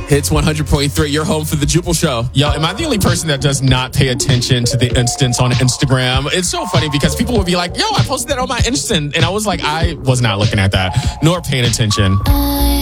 Hits 100.3, your home for the Jubal Show. Yo, am I the only person that does not pay attention to the instance on Instagram? It's so funny because people will be like, yo, I posted that on my instant. And I was like, I was not looking at that, nor paying attention.